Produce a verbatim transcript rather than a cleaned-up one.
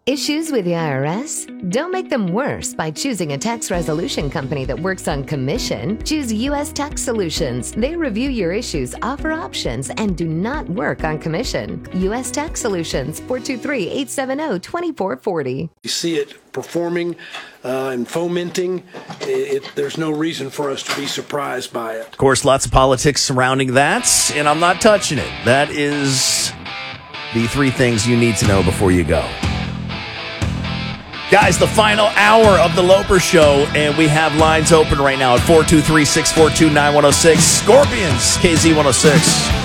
Issues with the I R S? Don't make them worse by choosing a tax resolution company that works on commission. Choose U S Tax Solutions. They review your issues, offer options, and do not work on commission. U S Tax Solutions, four two three, eight seven zero, two four four zero. You see it performing uh, and fomenting. It, it, there's no reason for us to be surprised by it. Of course, lots of politics surrounding that, and I'm not touching it. That is the three things you need to know before you go. Guys, the final hour of the Loper Show, and we have lines open right now at four two three, six four two, nine one zero six. Scorpions, K Z one oh six.